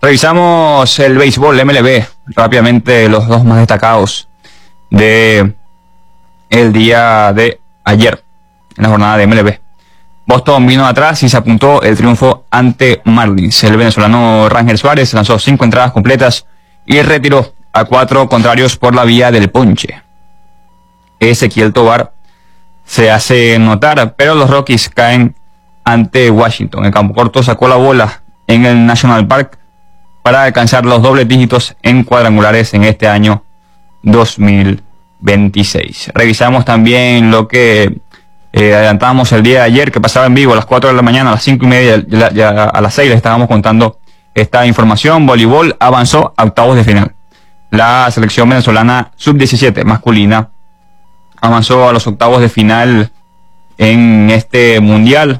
Revisamos el béisbol MLB, rápidamente los dos más destacados de el día de ayer, en la jornada de MLB. Boston vino atrás y se apuntó el triunfo ante Marlins. El venezolano Rangel Suárez lanzó 5 entradas completas y retiró a 4 contrarios por la vía del ponche. Ezequiel Tovar se hace notar, pero los Rockies caen ante Washington. El campo corto sacó la bola en el National Park para alcanzar los dobles dígitos en cuadrangulares en este año 2026. Revisamos también lo que adelantamos el día de ayer, que pasaba en vivo a las 4 de la mañana, a las 5:30, ya a las 6 les estábamos contando esta información. Voleibol avanzó a octavos de final. La selección venezolana sub-17 masculina avanzó a los octavos de final en este mundial.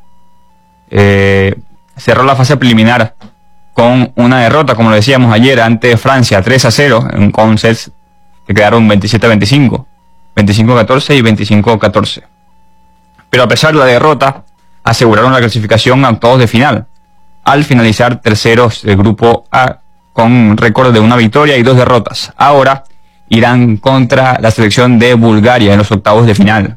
Cerró la fase preliminar con una derrota, como lo decíamos ayer, ante Francia 3-0 con sets que quedaron 27-25, 25-14 y 25-14. Pero a pesar de la derrota, aseguraron la clasificación a octavos de final, al finalizar terceros del grupo A con récord de 1 victoria y 2 derrotas. Ahora irán contra la selección de Bulgaria en los octavos de final.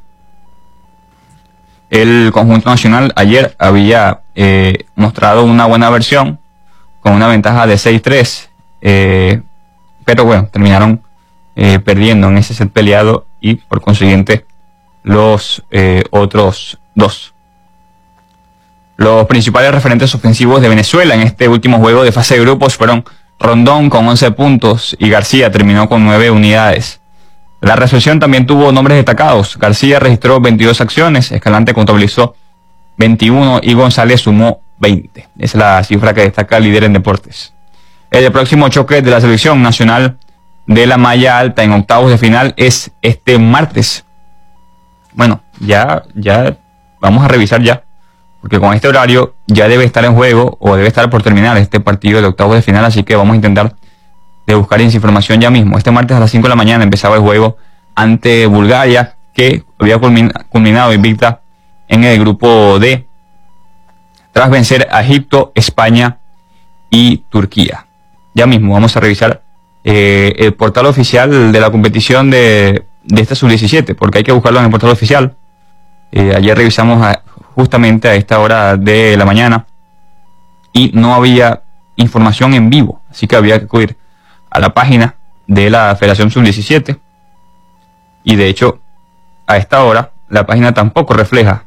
El conjunto nacional ayer había mostrado una buena versión con una ventaja de 6-3, pero bueno, terminaron perdiendo en ese set peleado y por consiguiente los otros dos. Los principales referentes ofensivos de Venezuela en este último juego de fase de grupos fueron Rondón con 11 puntos y García terminó con 9 unidades. La recepción también tuvo nombres destacados. García registró 22 acciones, Escalante contabilizó 21 y González sumó 20. Esa es la cifra que destaca el líder en deportes. El próximo choque de la selección nacional de la malla alta en octavos de final es este martes. Bueno, ya vamos a revisar ya, porque con este horario ya debe estar en juego o debe estar por terminar este partido de octavos de final, así que vamos a intentar de buscar esa información ya mismo. Este martes a las 5 de la mañana empezaba el juego ante Bulgaria, que había culminado invicta en el grupo D, tras vencer a Egipto, España y Turquía. Ya mismo vamos a revisar el portal oficial de la competición de esta sub-17, porque hay que buscarlo en el portal oficial. Ayer revisamos justamente a esta hora de la mañana y no había información en vivo, así que había que acudir a la página de la Federación Sub-17 y de hecho a esta hora la página tampoco refleja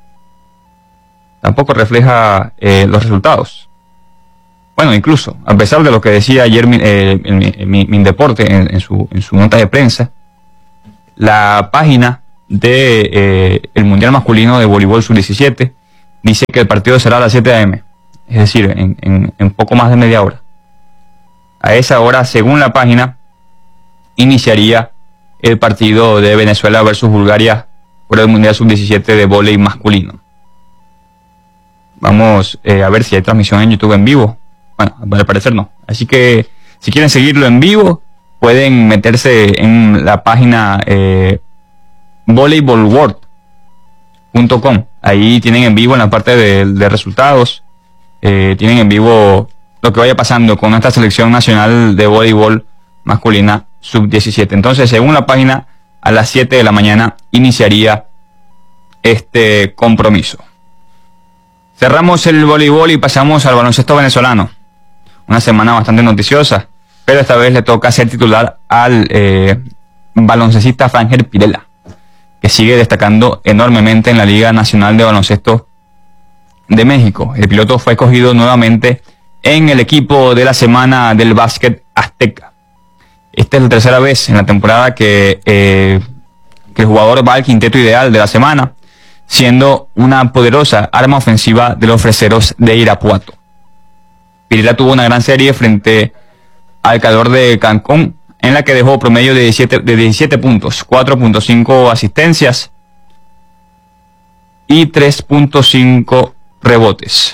los resultados. Bueno, incluso a pesar de lo que decía ayer Mindeporte en su nota de prensa, la página de el Mundial Masculino de Voleibol Sub-17 dice que el partido será a las 7 a.m., es decir, en poco más de media hora. A esa hora, según la página, iniciaría el partido de Venezuela versus Bulgaria por el Mundial Sub-17 de voleibol masculino. Vamos a ver si hay transmisión en YouTube en vivo. Bueno, al parecer no. Así que si quieren seguirlo en vivo, pueden meterse en la página volleyballworld.com. Ahí tienen en vivo en la parte de resultados, tienen en vivo lo que vaya pasando con esta selección nacional de voleibol masculina sub-17. Entonces, según la página, a las 7 de la mañana iniciaría este compromiso. Cerramos el voleibol y pasamos al baloncesto venezolano. Una semana bastante noticiosa, pero esta vez le toca ser titular al baloncestista Frangel Pirela, que sigue destacando enormemente en la Liga Nacional de Baloncesto de México. El piloto fue escogido nuevamente en el equipo de la semana del básquet azteca. Esta es la tercera vez en la temporada que el jugador va al quinteto ideal de la semana, siendo una poderosa arma ofensiva de los freseros de Irapuato. Pirela tuvo una gran serie frente al Calor de Cancún, en la que dejó promedio de 17 puntos, 4.5 asistencias y 3.5 rebotes.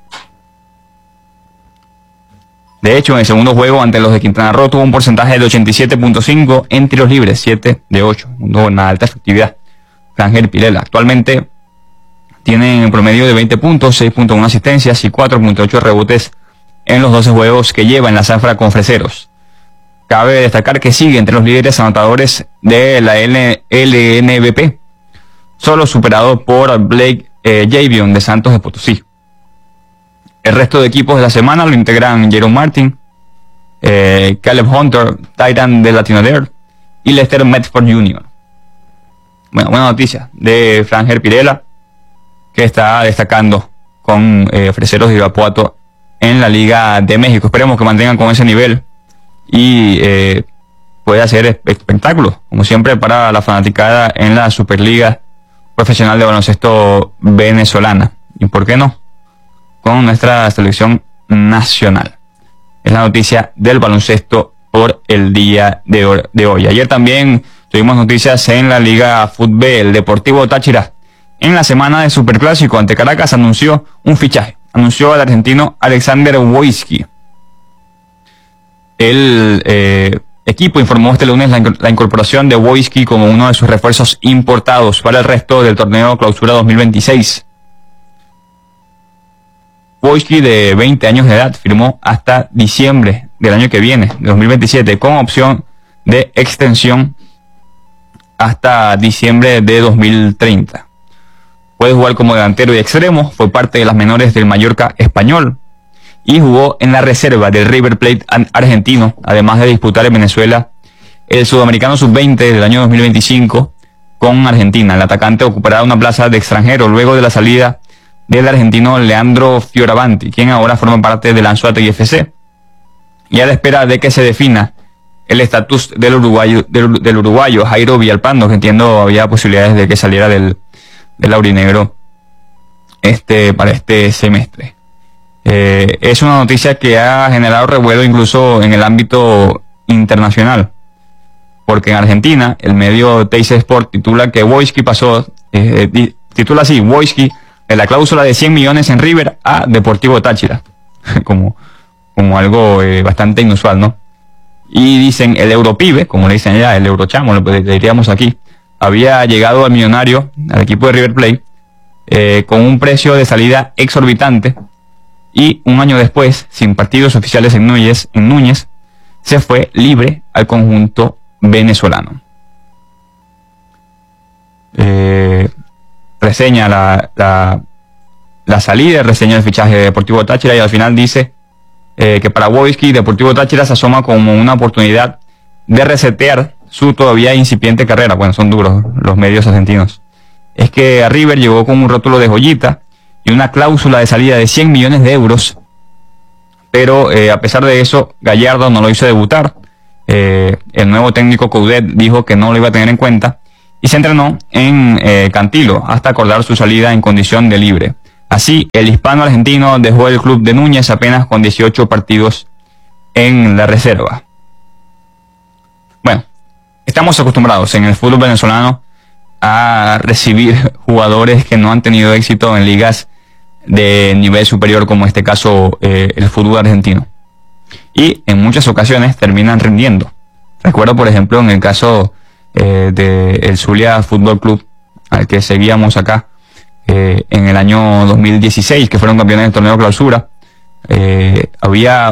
De hecho, en el segundo juego ante los de Quintana Roo tuvo un porcentaje de 87.5 en tiros libres, 7 de 8, una alta efectividad. Frangel Pirela actualmente tiene un promedio de 20 puntos, 6.1 asistencias y 4.8 rebotes en los 12 juegos que lleva en la zafra con Freseros. Cabe destacar que sigue entre los líderes anotadores de la LNBP, solo superado por Blake Javion de Santos de Potosí. El resto de equipos de la semana lo integran Jerome Martin, Caleb Hunter, Titan de Latinodair y Lester Medford Jr. Bueno, buena noticia de Franger Pirela, que está destacando con Freseros de Irapuato en la Liga de México. Esperemos que mantengan con ese nivel y pueda hacer espectáculos, como siempre, para la fanaticada en la Superliga Profesional de Baloncesto venezolana. ¿Y por qué no? Con nuestra selección nacional. Es la noticia del baloncesto por el día de hoy. Ayer también tuvimos noticias en la Liga Fútbol. El Deportivo Táchira, en la semana de Superclásico ante Caracas, anunció un fichaje. Anunció al argentino Alexander Wojcicki. El equipo informó este lunes la incorporación de Wojcicki como uno de sus refuerzos importados para el resto del torneo Clausura 2026. Wojcicki, de 20 años de edad, firmó hasta diciembre del año que viene, de 2027, con opción de extensión hasta diciembre de 2030. Puede jugar como delantero y extremo, fue parte de las menores del Mallorca español y jugó en la reserva del River Plate argentino, además de disputar en Venezuela el Sudamericano Sub-20 del año 2025 con Argentina. El atacante ocupará una plaza de extranjero luego de la salida del argentino Leandro Fioravanti, quien ahora forma parte del Anzoátegui FC, y a la espera de que se defina el estatus del uruguayo Jairo Villalpando, que entiendo había posibilidades de que saliera del aurinegro para este semestre. Es una noticia que ha generado revuelo incluso en el ámbito internacional, porque en Argentina el medio Teis Sport titula que Wojcicki pasó, titula así: Wojcicki de la cláusula de 100 millones en River a Deportivo Táchira, como algo bastante inusual, ¿no? Y dicen el Europibe, como le dicen allá, el Eurochamo, le diríamos aquí, había llegado al millonario, al equipo de River Plate, con un precio de salida exorbitante, y un año después, sin partidos oficiales en Núñez, se fue libre al conjunto venezolano. Reseña la salida, reseña el fichaje de Deportivo Táchira y al final dice que para Wojcicki, Deportivo Táchira se asoma como una oportunidad de resetear su todavía incipiente carrera. Bueno, son duros los medios argentinos. Es que a River llegó con un rótulo de joyita y una cláusula de salida de 100 millones de euros, pero a pesar de eso, Gallardo no lo hizo debutar. El nuevo técnico Coudet dijo que no lo iba a tener en cuenta y se entrenó en Cantilo hasta acordar su salida en condición de libre. Así, el hispano argentino dejó el club de Núñez apenas con 18 partidos en la reserva. Bueno, estamos acostumbrados en el fútbol venezolano a recibir jugadores que no han tenido éxito en ligas de nivel superior, como en este caso el fútbol argentino. Y en muchas ocasiones terminan rindiendo. Recuerdo, por ejemplo, en el caso del Zulia Fútbol Club, al que seguíamos acá, en el año 2016, que fueron campeones del torneo Clausura, había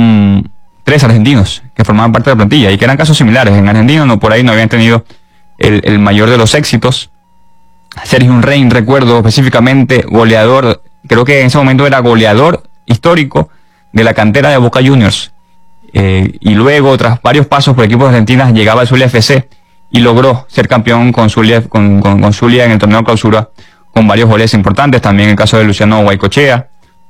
3 argentinos que formaban parte de la plantilla y que eran casos similares. En Argentina por ahí no habían tenido el mayor de los éxitos. Sergio Unrein, recuerdo específicamente, goleador, creo que en ese momento era goleador histórico de la cantera de Boca Juniors, y luego, tras varios pasos por equipos argentinos, llegaba al Zulia FC y logró ser campeón con Zulia en el torneo Clausura con varios goles importantes. También el caso de Luciano Guaycochea,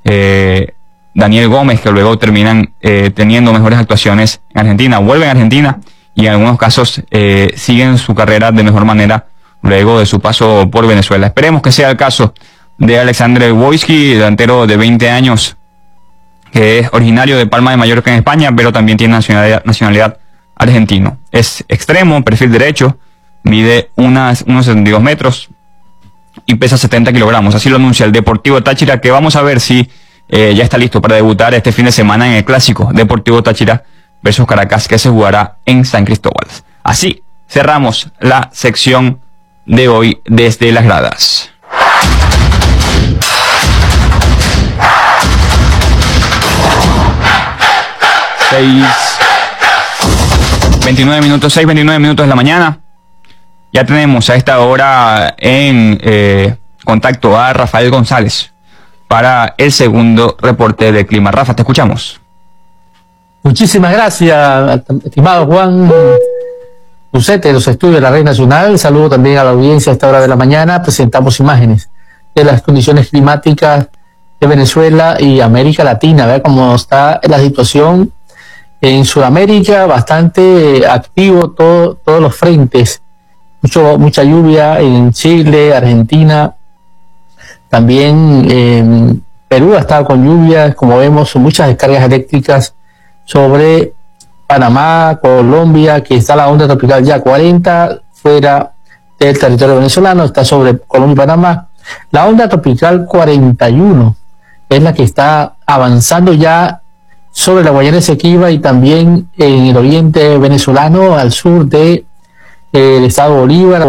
Daniel Gómez, que luego terminan teniendo mejores actuaciones en Argentina, vuelven a Argentina y en algunos casos siguen su carrera de mejor manera luego de su paso por Venezuela. Esperemos que sea el caso de Alexander Wojcicki, delantero de 20 años, que es originario de Palma de Mallorca en España, pero también tiene nacionalidad argentino. Es extremo, perfil derecho, mide unos 72 metros y pesa 70 kilogramos. Así lo anuncia el Deportivo Táchira, que vamos a ver si ya está listo para debutar este fin de semana en el clásico Deportivo Táchira versus Caracas, que se jugará en San Cristóbal. Así cerramos la sección de hoy desde las gradas. 6:29 minutos, 6:29 minutos de la mañana. Ya tenemos a esta hora en contacto a Rafael González para el segundo reporte de clima. Rafa, te escuchamos. Muchísimas gracias, estimado Juan Lucete de los estudios de la Red Nacional. Saludo también a la audiencia a esta hora de la mañana. Presentamos imágenes de las condiciones climáticas de Venezuela y América Latina. Ver cómo está la situación en Sudamérica, bastante activo todos los frentes. Mucha lluvia en Chile, Argentina, también en Perú ha estado con lluvias, como vemos, muchas descargas eléctricas sobre Panamá, Colombia, que está la onda tropical ya 40 fuera del territorio venezolano, está sobre Colombia y Panamá. La onda tropical 41 es la que está avanzando ya sobre la Guayana Esequiba y también en el oriente venezolano, al sur de el estado Bolívar,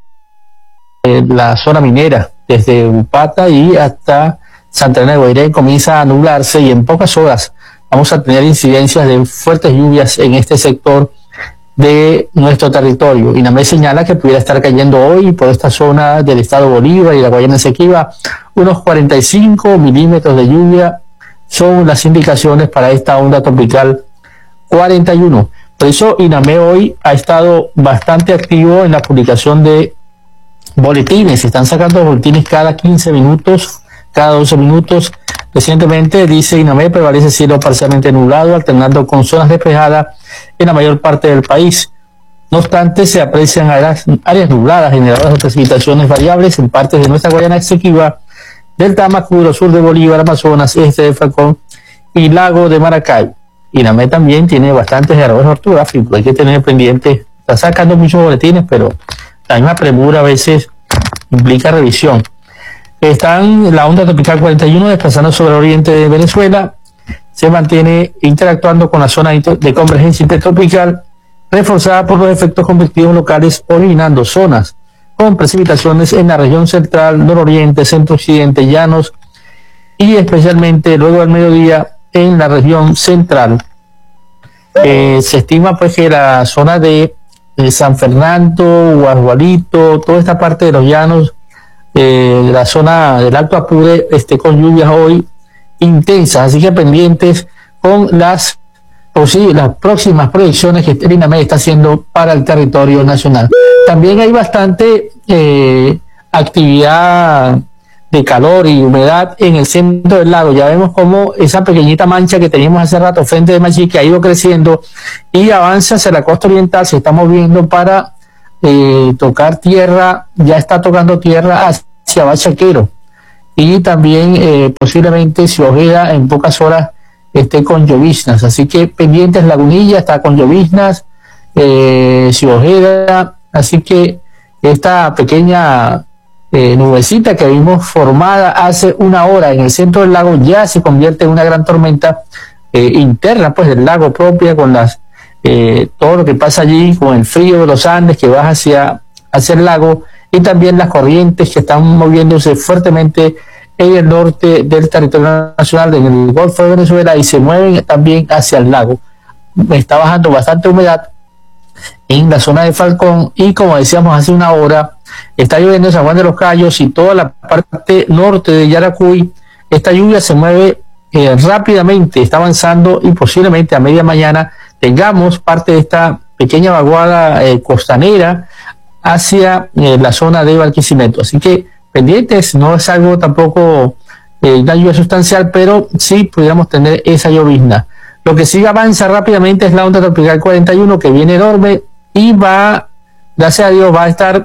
la zona minera, desde Upata y hasta Santa Elena de Guairén comienza a nublarse y en pocas horas vamos a tener incidencias de fuertes lluvias en este sector de nuestro territorio. INAME señala que pudiera estar cayendo hoy por esta zona del estado Bolívar y la Guayana Esequiba unos 45 milímetros de lluvia son las indicaciones para esta onda tropical 41. Por eso INAME hoy ha estado bastante activo en la publicación de boletines. Se están sacando boletines cada 15 minutos, cada 12 minutos. Recientemente, dice INAME, prevalece cielo parcialmente nublado, alternando con zonas despejadas en la mayor parte del país. No obstante, se aprecian áreas nubladas generadoras de precipitaciones variables en partes de nuestra Guayana Esequiba, del Tamacuro, sur de Bolívar, Amazonas, este de Falcón y lago de Maracay. INAME también tiene bastantes errores ortográficos, hay que tener pendiente. Está sacando muchos boletines, pero la misma premura a veces implica revisión. Están la onda tropical 41 desplazando sobre el oriente de Venezuela, se mantiene interactuando con la zona de convergencia intertropical, reforzada por los efectos convectivos locales, originando zonas con precipitaciones en la región central, nororiente, centro-occidente, llanos y especialmente luego del mediodía en la región central. Se estima pues que la zona de San Fernando, Guasdualito, toda esta parte de los llanos, la zona del Alto Apure esté con lluvias hoy intensas, así que pendientes con las próximas proyecciones que el INAME está haciendo para el territorio nacional. También hay bastante actividad de calor y humedad en el centro del lago. Ya vemos cómo esa pequeñita mancha que teníamos hace rato frente de Machique ha ido creciendo y avanza hacia la costa oriental, se está moviendo para tocar tierra, ya está tocando tierra hacia Bachaquero y también posiblemente si Ojeda en pocas horas esté con lloviznas, así que pendientes. Lagunilla está con lloviznas, si Ojeda, así que esta pequeña nubecita que vimos formada hace una hora en el centro del lago ya se convierte en una gran tormenta interna pues del lago propia, con las todo lo que pasa allí, con el frío de los Andes que baja hacia el lago y también las corrientes que están moviéndose fuertemente en el norte del territorio nacional, en el Golfo de Venezuela, y se mueven también hacia el lago. Está bajando bastante humedad en la zona de Falcón y, como decíamos hace una hora, está lloviendo en San Juan de los Cayos y toda la parte norte de Yaracuy. Esta lluvia se mueve rápidamente, está avanzando y posiblemente a media mañana tengamos parte de esta pequeña vaguada costanera hacia la zona de Barquisimeto. Así que pendientes, no es algo tampoco una lluvia sustancial, pero sí pudiéramos tener esa llovizna. Lo que sí avanza rápidamente es la onda tropical 41, que viene enorme y va, gracias a Dios, va a estar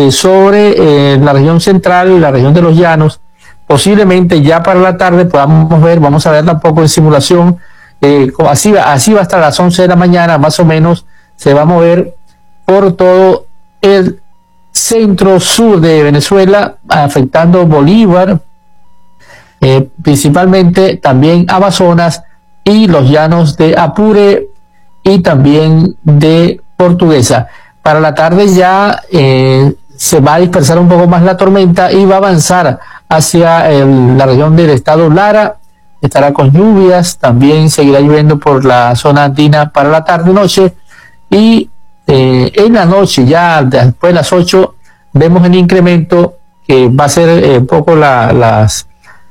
sobre la región central y la región de los llanos. Posiblemente ya para la tarde podamos ver, vamos a verla un poco en simulación, así va hasta las 11 de la mañana, más o menos, se va a mover por todo el centro-sur de Venezuela, afectando Bolívar, principalmente también Amazonas y los llanos de Apure y también de Portuguesa. Para la tarde ya se va a dispersar un poco más la tormenta y va a avanzar hacia la región del estado Lara, estará con lluvias, también seguirá lloviendo por la zona andina para la tarde-noche, y en la noche, ya después de las 8, vemos el incremento que va a ser un poco las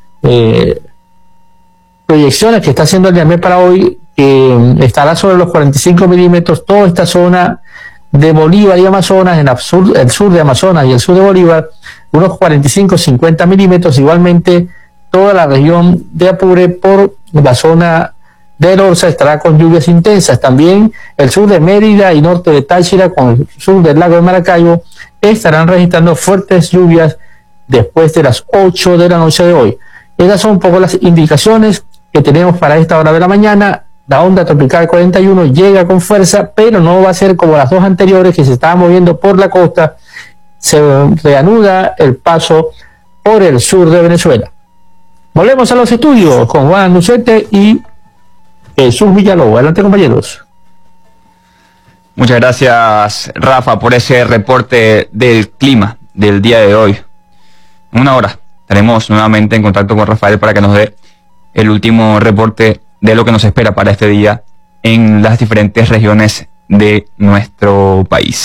proyecciones que está haciendo el INAMED para hoy, que estará sobre los 45 milímetros, toda esta zona de Bolívar y Amazonas, en el sur de Amazonas y el sur de Bolívar, unos 45-50 milímetros, igualmente toda la región de Apure por la zona del Orza estará con lluvias intensas, también el sur de Mérida y norte de Táchira con el sur del lago de Maracaibo estarán registrando fuertes lluvias después de las 8 de la noche de hoy. Esas son un poco las indicaciones que tenemos para esta hora de la mañana. La onda tropical 41 llega con fuerza, pero no va a ser como las dos anteriores que se estaban moviendo por la costa. Se reanuda el paso por el sur de Venezuela. Volvemos a los estudios con Juan Lucete y Jesús Villalobos. Adelante, compañeros. Muchas gracias, Rafa, por ese reporte del clima del día de hoy. En una hora estaremos nuevamente en contacto con Rafael para que nos dé el último reporte de lo que nos espera para este día en las diferentes regiones de nuestro país.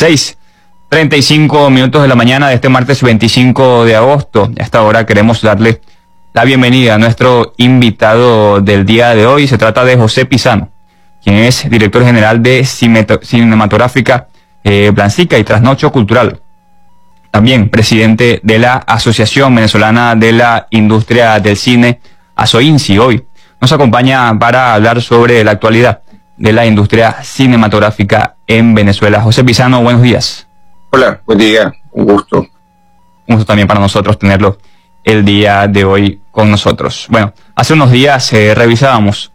6:35 minutos de la mañana de este martes 25 de agosto. A esta hora queremos darle la bienvenida a nuestro invitado del día de hoy. Se trata de José Pisano, quien es director general de Cinematográfica Blancica y Trasnocho Cultural. También presidente de la Asociación Venezolana de la Industria del Cine, ASOINCI. Hoy nos acompaña para hablar sobre la actualidad de la industria cinematográfica en Venezuela. José Pisano, buenos días. Hola, buen día, un gusto. Un gusto también para nosotros tenerlo el día de hoy con nosotros. Bueno, hace unos días revisábamos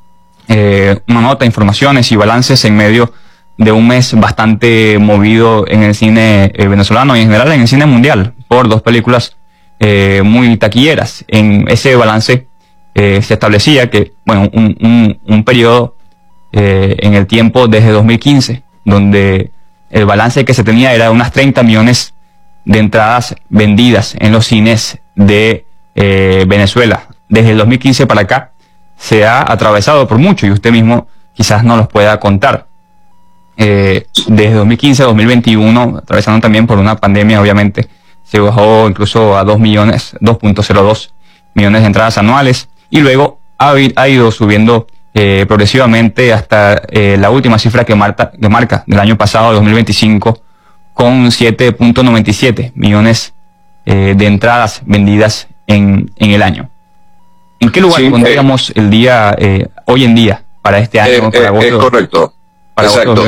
una nota, informaciones y balances en medio de un mes bastante movido en el cine venezolano y en general en el cine mundial por dos películas muy taquilleras. En ese balance se establecía que, bueno, un periodo en el tiempo desde 2015, donde el balance que se tenía era de unas 30 millones de entradas vendidas en los cines de Venezuela. Desde el 2015 para acá se ha atravesado por mucho y usted mismo quizás no los pueda contar. Desde 2015 a 2021, atravesando también por una pandemia, obviamente, se bajó incluso a 2.02 millones de entradas anuales, y luego ha ido subiendo progresivamente hasta la última cifra que marca del año pasado, 2025, con 7.97 millones de entradas vendidas en el año. ¿En qué lugar pondríamos el día hoy en día para este año? Para agosto, es correcto. Exacto.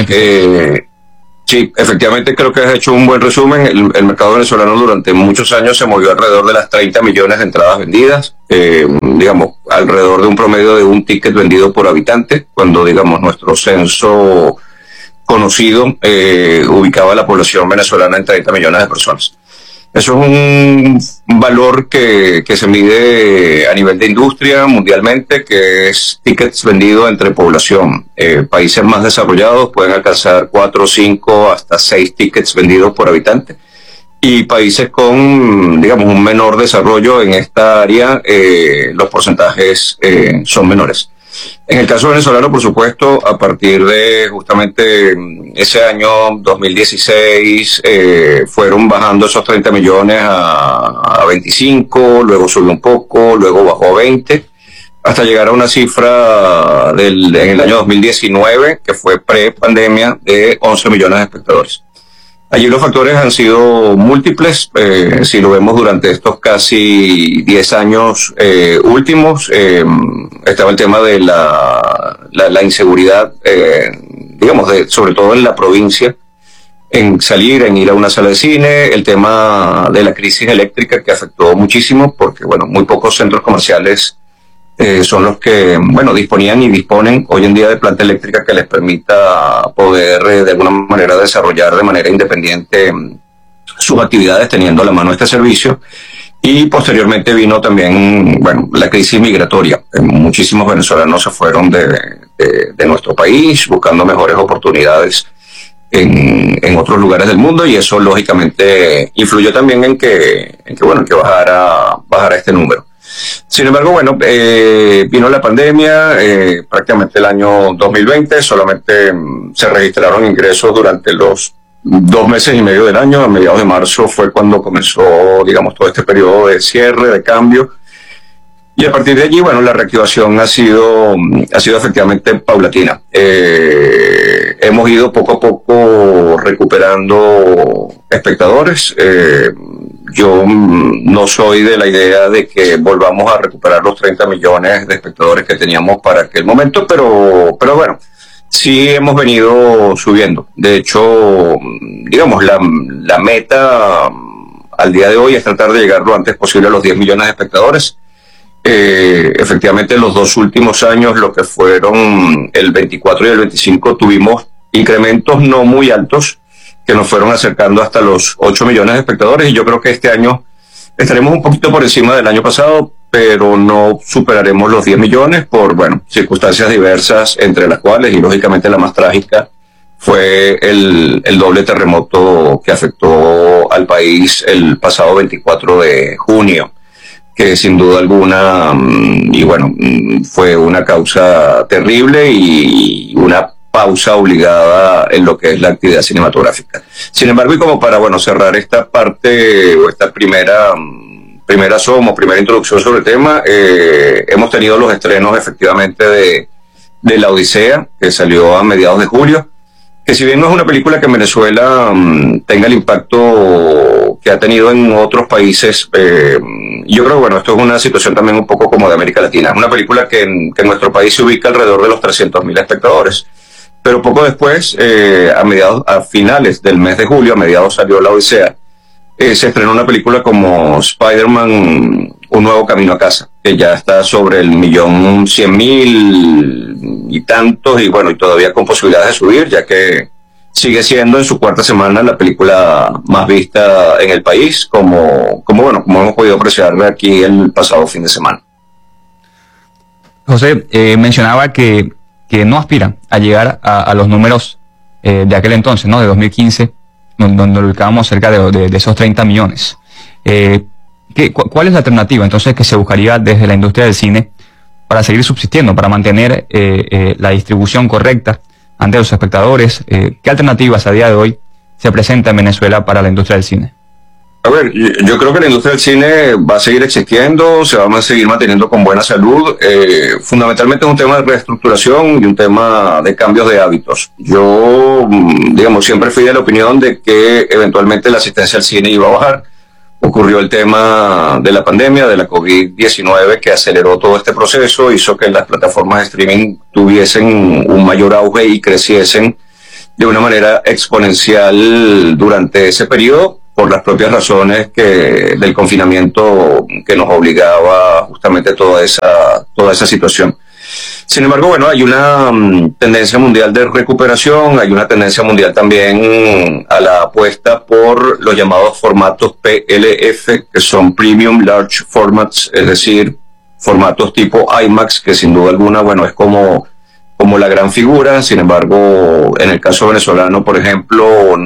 Sí, efectivamente creo que has hecho un buen resumen. El mercado venezolano durante muchos años se movió alrededor de las 30 millones de entradas vendidas, digamos, alrededor de un promedio de un ticket vendido por habitante, cuando, digamos, nuestro censo conocido ubicaba la población venezolana en 30 millones de personas. Eso es un valor que se mide a nivel de industria mundialmente, que es tickets vendidos entre población. Países más desarrollados pueden alcanzar 4, 5, hasta 6 tickets vendidos por habitante. Y países con, digamos, un menor desarrollo en esta área, los porcentajes son menores. En el caso venezolano, por supuesto, a partir de justamente ese año 2016, fueron bajando esos 30 millones a 25, luego subió un poco, luego bajó a 20, hasta llegar a una cifra en el año 2019, que fue pre-pandemia, de 11 millones de espectadores. Allí los factores han sido múltiples. Si lo vemos durante estos casi 10 años últimos, estaba el tema de la inseguridad, digamos, sobre todo en la provincia, en ir a una sala de cine, el tema de la crisis eléctrica que afectó muchísimo, porque, bueno, muy pocos centros comerciales son los que, bueno, disponían y disponen hoy en día de planta eléctrica que les permita poder de alguna manera desarrollar de manera independiente sus actividades teniendo a la mano este servicio. Y posteriormente vino también, bueno, la crisis migratoria. Muchísimos venezolanos se fueron de nuestro país buscando mejores oportunidades en otros lugares del mundo, y eso lógicamente influyó también en que bajara este número. Sin embargo, bueno, vino la pandemia, prácticamente el año 2020, solamente se registraron ingresos durante los 2 meses y medio del año. A mediados de marzo fue cuando comenzó, digamos, todo este periodo de cierre, de cambio. Y a partir de allí, bueno, la reactivación ha sido efectivamente paulatina. Hemos ido poco a poco recuperando espectadores. Yo no soy de la idea de que volvamos a recuperar los 30 millones de espectadores que teníamos para aquel momento, pero bueno, sí hemos venido subiendo. De hecho, digamos, la meta al día de hoy es tratar de llegar lo antes posible a los 10 millones de espectadores. Efectivamente, en los 2 últimos años, lo que fueron el 24 y el 25, tuvimos incrementos no muy altos que nos fueron acercando hasta los 8 millones de espectadores, y yo creo que este año estaremos un poquito por encima del año pasado, pero no superaremos los 10 millones por, bueno, circunstancias diversas, entre las cuales, y lógicamente la más trágica, fue el doble terremoto que afectó al país el pasado 24 de junio, que sin duda alguna, y bueno, fue una causa terrible y una pausa obligada en lo que es la actividad cinematográfica. Sin embargo, y como para, bueno, cerrar esta parte o esta primera asoma, primera introducción sobre el tema, hemos tenido los estrenos efectivamente de La Odisea, que salió a mediados de julio, que si bien no es una película que en Venezuela tenga el impacto que ha tenido en otros países, yo creo que, bueno, esto es una situación también un poco como de América Latina. Es una película que en nuestro país se ubica alrededor de los 300.000 espectadores. Pero poco después, a finales del mes de julio, a mediados salió La Odisea, se estrenó una película como Spider-Man, Un Nuevo Camino a Casa, que ya está sobre el 1.100.000 y tantos, y bueno, y todavía con posibilidades de subir, ya que sigue siendo en su 4ª semana la película más vista en el país, como hemos podido apreciar aquí el pasado fin de semana. José, mencionaba que no aspiran a llegar a los números de aquel entonces, ¿no? De 2015, donde lo ubicábamos cerca de esos 30 millones. ¿Cuál es la alternativa entonces que se buscaría desde la industria del cine para seguir subsistiendo, para mantener la distribución correcta ante los espectadores? ¿Qué alternativas a día de hoy se presentan en Venezuela para la industria del cine? A ver, yo creo que la industria del cine va a seguir existiendo, se va a seguir manteniendo con buena salud. Fundamentalmente es un tema de reestructuración y un tema de cambios de hábitos. Yo, digamos, siempre fui de la opinión de que eventualmente la asistencia al cine iba a bajar. Ocurrió el tema de la pandemia, de la COVID-19, que aceleró todo este proceso, hizo que las plataformas de streaming tuviesen un mayor auge y creciesen de una manera exponencial durante ese periodo, por las propias razones del confinamiento que nos obligaba justamente toda esa situación. Sin embargo, bueno, hay una tendencia mundial de recuperación, hay una tendencia mundial también a la apuesta por los llamados formatos PLF, que son Premium Large Formats, es decir, formatos tipo IMAX, que sin duda alguna, bueno, es como la gran figura. Sin embargo, en el caso venezolano, por ejemplo,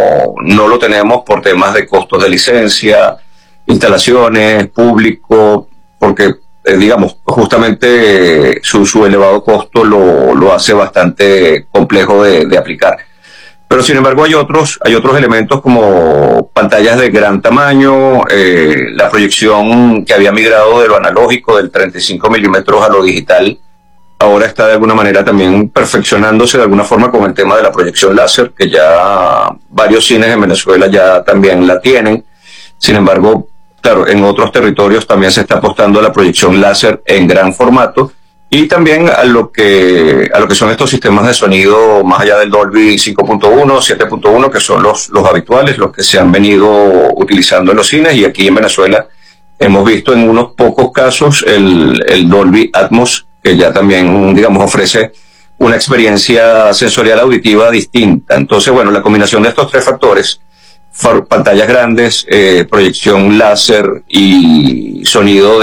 no lo tenemos por temas de costos de licencia, instalaciones, público, porque digamos, justamente su elevado costo lo hace bastante complejo de aplicar. Pero sin embargo hay otros elementos como pantallas de gran tamaño, la proyección que había migrado de lo analógico, del 35 milímetros a lo digital, ahora está de alguna manera también perfeccionándose de alguna forma con el tema de la proyección láser, que ya varios cines en Venezuela ya también la tienen. Sin embargo, claro, en otros territorios también se está apostando a la proyección láser en gran formato y también a lo que son estos sistemas de sonido más allá del Dolby 5.1, 7.1, que son los habituales, los que se han venido utilizando en los cines, y aquí en Venezuela hemos visto en unos pocos casos el Dolby Atmos, que ya también, digamos, ofrece una experiencia sensorial auditiva distinta. Entonces, bueno, la combinación de estos 3 factores, pantallas grandes, proyección láser y sonido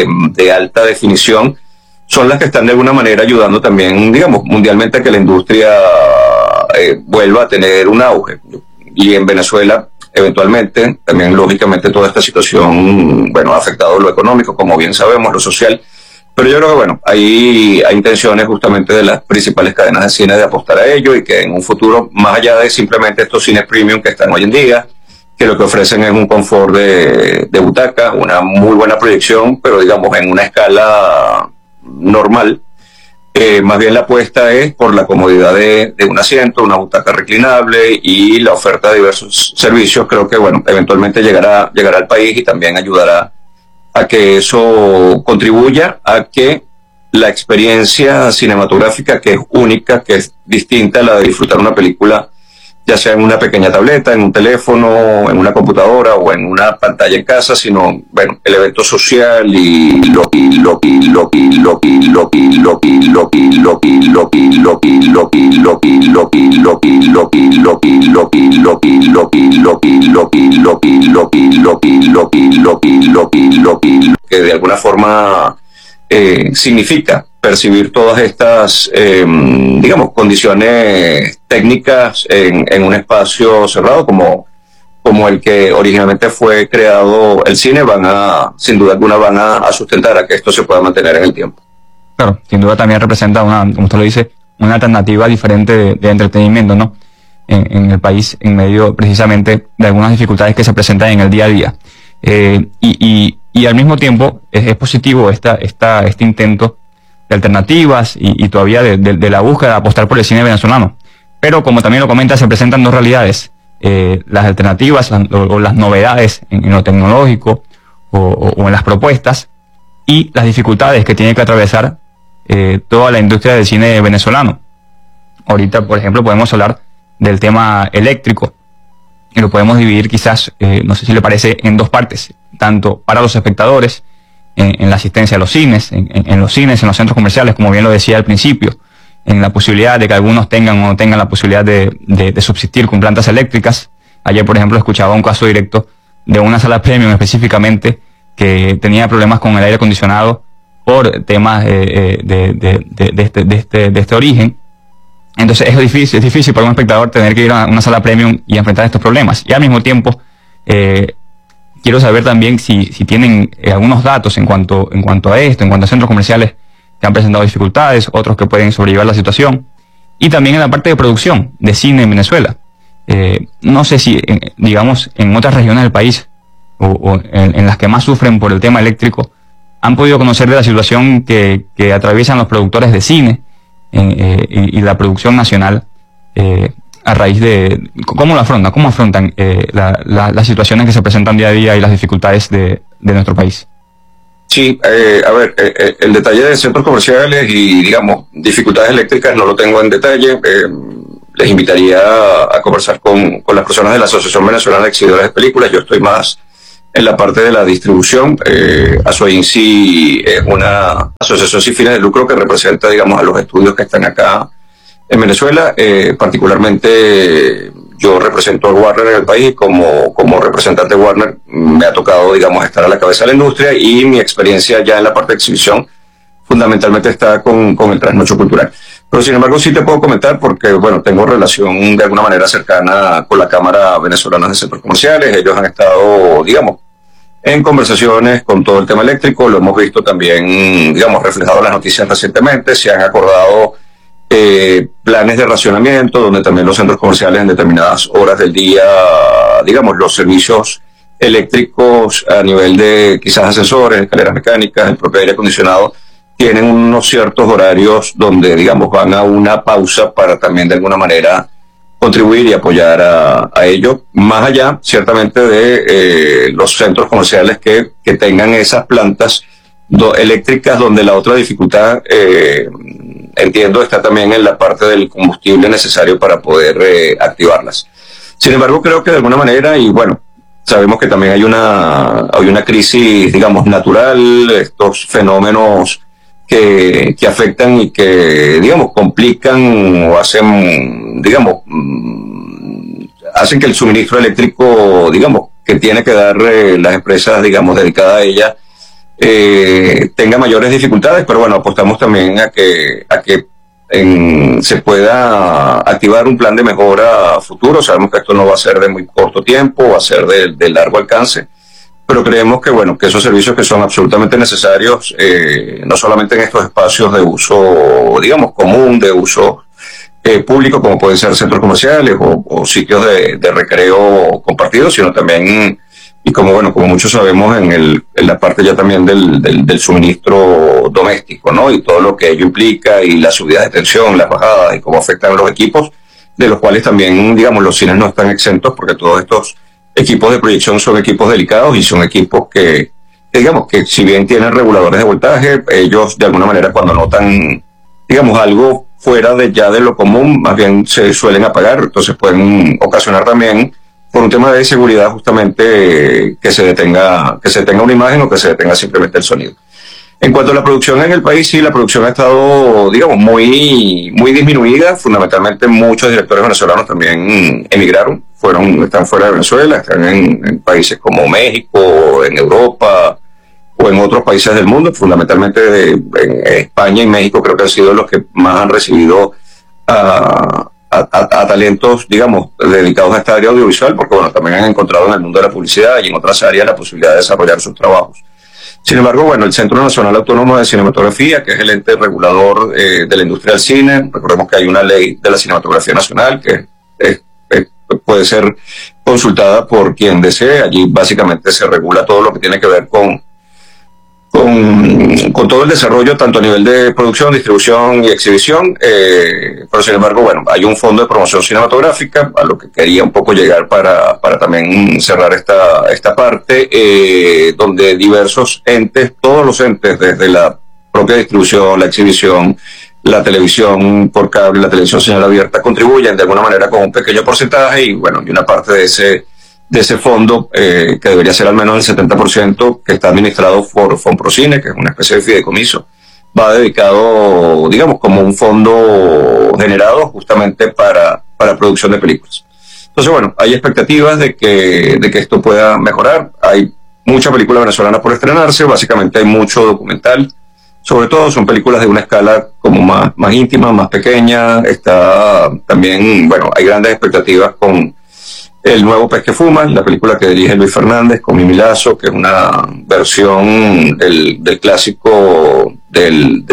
de alta definición, son las que están de alguna manera ayudando también, digamos, mundialmente a que la industria vuelva a tener un auge. Y en Venezuela, eventualmente. También, lógicamente, toda esta situación, bueno, ha afectado lo económico, como bien sabemos, lo social. Pero yo creo que, bueno, hay intenciones justamente de las principales cadenas de cine de apostar a ello y que en un futuro, más allá de simplemente estos cines premium que están hoy en día, que lo que ofrecen es un confort de butaca, una muy buena proyección, pero digamos en una escala normal. Más bien la apuesta es por la comodidad de un asiento, una butaca reclinable y la oferta de diversos servicios. Creo que, bueno, eventualmente llegará al país y también ayudará a que eso contribuya a que la experiencia cinematográfica, que es única, que es distinta a la de disfrutar una película, ya sea en una pequeña tableta, en un teléfono, en una computadora o en una pantalla en casa, sino, bueno, el evento social y lo que de alguna forma significa percibir todas estas, digamos, condiciones técnicas en un espacio cerrado como el que originalmente fue creado el cine, sin duda alguna van a sustentar a que esto se pueda mantener en el tiempo. Claro, sin duda también representa como usted lo dice, una alternativa diferente de entretenimiento, ¿no? En el país, en medio precisamente de algunas dificultades que se presentan en el día a día. Y al mismo tiempo es positivo este intento de alternativas y todavía de la búsqueda de apostar por el cine venezolano. Pero como también lo comenta, se presentan dos realidades. Las alternativas o las novedades en lo tecnológico o en las propuestas y las dificultades que tiene que atravesar toda la industria del cine venezolano. Ahorita, por ejemplo, podemos hablar del tema eléctrico y lo podemos dividir quizás, no sé si le parece, en dos partes, tanto para los espectadores, en la asistencia a los cines, en los cines, en los centros comerciales, como bien lo decía al principio, en la posibilidad de que algunos tengan o no tengan la posibilidad de subsistir con plantas eléctricas. Ayer, por ejemplo, escuchaba un caso directo de una sala premium específicamente que tenía problemas con el aire acondicionado por temas de este origen. Entonces es difícil para un espectador tener que ir a una sala premium y enfrentar estos problemas. Y al mismo tiempo, quiero saber también si tienen algunos datos en cuanto a esto, en cuanto a centros comerciales que han presentado dificultades, otros que pueden sobrellevar la situación, y también en la parte de producción de cine en Venezuela. No sé si, digamos, en otras regiones del país o en las que más sufren por el tema eléctrico, han podido conocer de la situación que atraviesan los productores de cine y la producción nacional a raíz de cómo afrontan las situaciones que se presentan día a día y las dificultades de nuestro país. Sí, a ver, el detalle de centros comerciales y, digamos, dificultades eléctricas no lo tengo en detalle. Les invitaría a conversar con las personas de la Asociación Venezolana de Exhibidores de Películas. Yo estoy más en la parte de la distribución. ASOINCI es una asociación sin fines de lucro que representa, digamos, a los estudios que están acá en Venezuela. Particularmente yo represento a Warner en el país y como representante de Warner me ha tocado, digamos, estar a la cabeza de la industria, y mi experiencia ya en la parte de exhibición fundamentalmente está con el trasnocho cultural. Pero sin embargo sí te puedo comentar porque, bueno, tengo relación de alguna manera cercana con la Cámara Venezolana de Centros Comerciales. Ellos han estado, digamos, en conversaciones con todo el tema eléctrico. Lo hemos visto también, digamos, reflejado en las noticias recientemente. Se han acordado planes de racionamiento, donde también los centros comerciales en determinadas horas del día, digamos, los servicios eléctricos a nivel de quizás ascensores, escaleras mecánicas, el propio aire acondicionado, tienen unos ciertos horarios donde, digamos, van a una pausa para también de alguna manera contribuir y apoyar a ello, más allá ciertamente de los centros comerciales que tengan esas plantas eléctricas, donde la otra dificultad, entiendo, está también en la parte del combustible necesario para poder activarlas. Sin embargo, creo que de alguna manera, y bueno, sabemos que también hay una crisis, digamos, natural, estos fenómenos que afectan y que, digamos, complican o hacen, digamos, hacen que el suministro eléctrico, digamos, que tiene que dar las empresas, digamos, dedicadas a ella, tenga mayores dificultades. Pero bueno, apostamos también a que se pueda activar un plan de mejora a futuro. Sabemos que esto no va a ser de muy corto tiempo, va a ser de largo alcance, pero creemos que, bueno, que esos servicios que son absolutamente necesarios, no solamente en estos espacios de uso, digamos, común, de uso público, como pueden ser centros comerciales o sitios de recreo compartidos, sino también, y como bueno, como muchos sabemos, en la parte ya también del suministro doméstico, ¿no? Y todo lo que ello implica, y las subidas de tensión, las bajadas, y cómo afectan a los equipos, de los cuales también, digamos, los cines no están exentos, porque todos estos equipos de proyección son equipos delicados y son equipos que digamos, que si bien tienen reguladores de voltaje, ellos de alguna manera cuando notan, digamos, algo fuera de lo común, más bien se suelen apagar, entonces pueden ocasionar también, por un tema de seguridad, justamente que se detenga una imagen o que se detenga simplemente el sonido. En cuanto a la producción en el país, sí, la producción ha estado, digamos, muy disminuida. Fundamentalmente muchos directores venezolanos también emigraron, están fuera de Venezuela, están en países como México, en Europa o en otros países del mundo. Fundamentalmente en España y México creo que han sido los que más han recibido a talentos, digamos, dedicados a esta área audiovisual, porque bueno, también han encontrado en el mundo de la publicidad y en otras áreas la posibilidad de desarrollar sus trabajos. Sin embargo, bueno, el Centro Nacional Autónomo de Cinematografía, que es el ente regulador de la industria del cine, recordemos que hay una ley de la cinematografía nacional que puede ser consultada por quien desee. Allí básicamente se regula todo lo que tiene que ver con todo el desarrollo, tanto a nivel de producción, distribución y exhibición, pero sin embargo, bueno, hay un fondo de promoción cinematográfica, a lo que quería un poco llegar para también cerrar esta parte, donde diversos entes, todos los entes, desde la propia distribución, la exhibición, la televisión por cable, la televisión señal abierta, contribuyen de alguna manera con un pequeño porcentaje, y bueno, y una parte de ese fondo, que debería ser al menos el 70%, que está administrado por Fonprocine, que es una especie de fideicomiso, va dedicado, digamos, como un fondo generado justamente para producción de películas. Entonces, bueno, hay expectativas de que esto pueda mejorar. Hay mucha película venezolana por estrenarse, básicamente hay mucho documental, sobre todo son películas de una escala como más íntima, más pequeña. Está también, bueno, hay grandes expectativas con El nuevo pez que fuma, la película que dirige Luis Fernández con Mimi Lazo, que es una versión del clásico del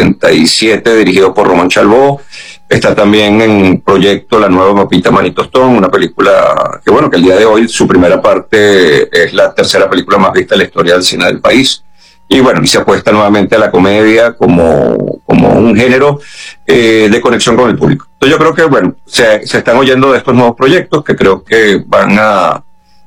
77, dirigido por Román Chalbó. Está también en proyecto la nueva Papita Manitostón, una película que, bueno, que el día de hoy su primera parte es la tercera película más vista en la historia del cine del país. Y bueno, y se apuesta nuevamente a la comedia como un género de conexión con el público. Entonces yo creo que, bueno, se están oyendo de estos nuevos proyectos que creo que van a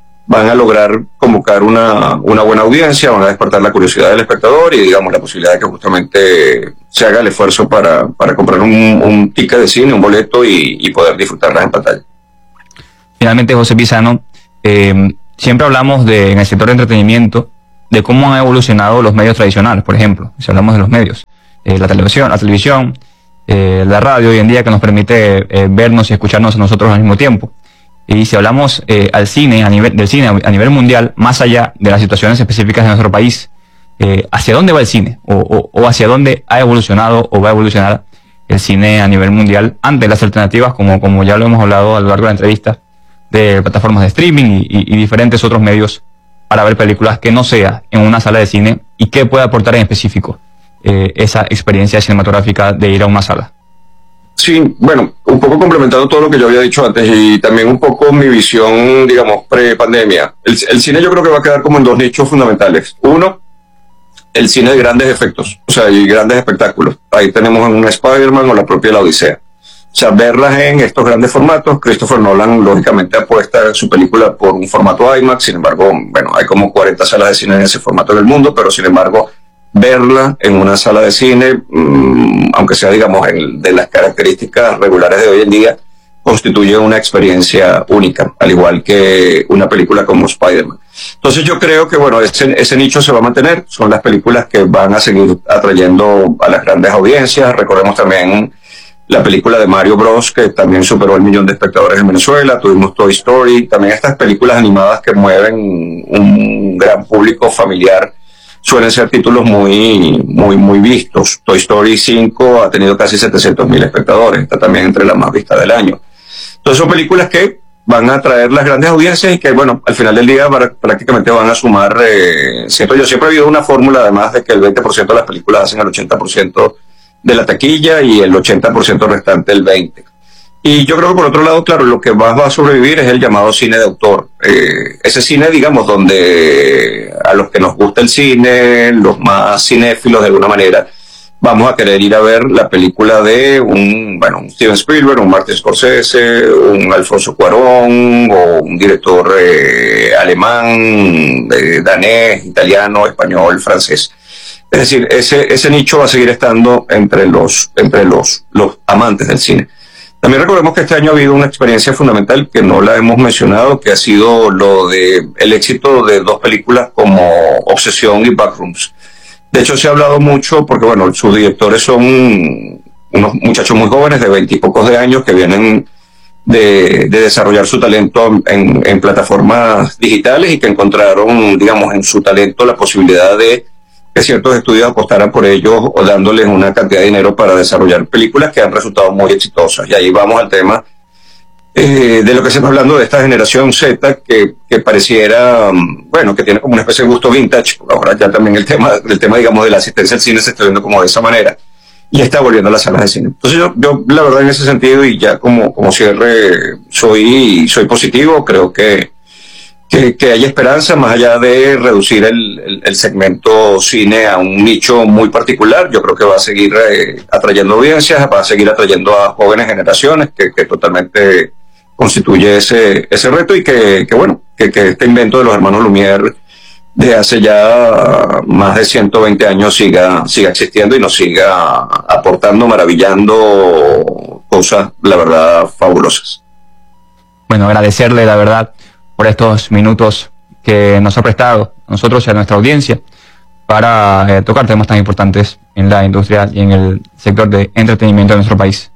lograr convocar una buena audiencia, van a despertar la curiosidad del espectador y, digamos, la posibilidad de que justamente se haga el esfuerzo para comprar un ticket de cine, un boleto y poder disfrutarlas en pantalla. Finalmente, José Pizano, siempre hablamos en el sector de entretenimiento de cómo han evolucionado los medios tradicionales, por ejemplo, si hablamos de los medios, la televisión, la radio hoy en día, que nos permite vernos y escucharnos a nosotros al mismo tiempo. Y si hablamos del cine a nivel mundial, más allá de las situaciones específicas de nuestro país, ¿hacia dónde va el cine? O hacia dónde ha evolucionado o va a evolucionar el cine a nivel mundial ante las alternativas, como ya lo hemos hablado a lo largo de la entrevista, de plataformas de streaming y diferentes otros medios para ver películas que no sea en una sala de cine, y qué puede aportar en específico esa experiencia cinematográfica de ir a una sala? Sí, bueno, un poco complementando todo lo que yo había dicho antes y también un poco mi visión, digamos, pre-pandemia. El cine yo creo que va a quedar como en dos nichos fundamentales. Uno, el cine de grandes efectos, o sea, y grandes espectáculos. Ahí tenemos un Spider-Man o la propia La Odisea. O sea, verlas en estos grandes formatos. Christopher Nolan, lógicamente, apuesta su película por un formato IMAX. Sin embargo, bueno, hay como 40 salas de cine en ese formato en el mundo, pero sin embargo, verla en una sala de cine, aunque sea, digamos, de las características regulares de hoy en día, constituye una experiencia única, al igual que una película como Spider-Man. Entonces yo creo que, bueno, ese nicho se va a mantener. Son las películas que van a seguir atrayendo a las grandes audiencias. Recordemos también la película de Mario Bros, que también superó el 1 millón de espectadores en Venezuela. Tuvimos Toy Story, también estas películas animadas que mueven un gran público familiar, suelen ser títulos muy vistos. Toy Story 5 ha tenido casi 700.000 espectadores, está también entre las más vistas del año. Entonces son películas que van a atraer las grandes audiencias y que, bueno, al final del día prácticamente van a sumar, siempre ha habido una fórmula, además de que el 20% de las películas hacen el 80% de la taquilla y el 80% restante el 20%. Y yo creo que por otro lado, claro, lo que más va a sobrevivir es el llamado cine de autor. Ese cine, digamos, donde a los que nos gusta el cine, los más cinéfilos de alguna manera, vamos a querer ir a ver la película de un Steven Spielberg, un Martin Scorsese, un Alfonso Cuarón, o un director alemán, danés, italiano, español, francés. Es decir, ese nicho va a seguir estando entre los amantes del cine. También recordemos que este año ha habido una experiencia fundamental que no la hemos mencionado, que ha sido el éxito de dos películas como Obsesión y Backrooms. De hecho, se ha hablado mucho porque, bueno, sus directores son unos muchachos muy jóvenes de 20 y pocos de años que vienen de desarrollar su talento en plataformas digitales y que encontraron, digamos, en su talento la posibilidad de que ciertos estudios apostaran por ellos o dándoles una cantidad de dinero para desarrollar películas que han resultado muy exitosas. Y ahí vamos al tema de lo que se está hablando de esta generación Z que pareciera, bueno, que tiene como una especie de gusto vintage. Ahora ya también el tema, digamos, de la asistencia al cine se está viendo como de esa manera y está volviendo a las salas de cine. Entonces yo la verdad en ese sentido, y ya como cierre, soy positivo. Creo que hay esperanza, más allá de reducir el segmento cine a un nicho muy particular. Yo creo que va a seguir atrayendo audiencias, va a seguir atrayendo a jóvenes generaciones, que totalmente constituye ese reto, y que este invento de los hermanos Lumière de hace ya más de 120 años siga existiendo y nos siga aportando, maravillando cosas, la verdad, fabulosas. Bueno, agradecerle, la verdad, por estos minutos que nos ha prestado a nosotros y a nuestra audiencia para tocar temas tan importantes en la industria y en el sector de entretenimiento de nuestro país.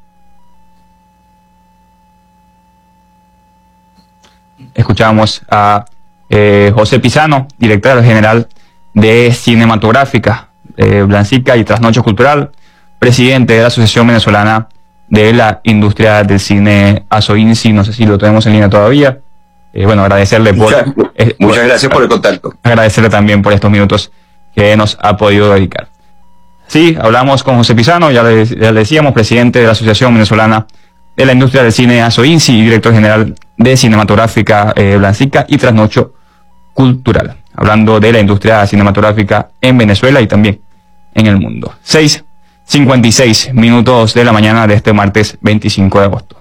Escuchamos a José Pisano, director general de Cinematográfica, Blancica y Trasnocho Cultural, presidente de la Asociación Venezolana de la Industria del Cine, ASOINCI. No sé si lo tenemos en línea todavía. Agradecerle muchas gracias por el contacto. Agradecerle también por estos minutos que nos ha podido dedicar. Sí, hablamos con José Pisano, ya le decíamos, presidente de la Asociación Venezolana de la Industria del Cine, ASOINCI, y director general de Cinematográfica, Blancica y Trasnocho Cultural, hablando de la industria cinematográfica en Venezuela y también en el mundo. 6:56 minutos de la mañana de este martes 25 de agosto.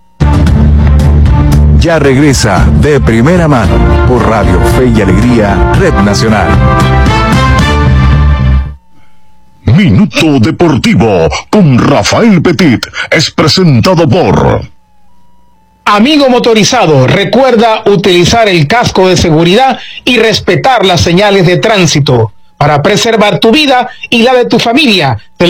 Ya regresa De Primera Mano por Radio Fe y Alegría, Red Nacional. Minuto Deportivo con Rafael Petit es presentado por... Amigo motorizado, recuerda utilizar el casco de seguridad y respetar las señales de tránsito para preservar tu vida y la de tu familia.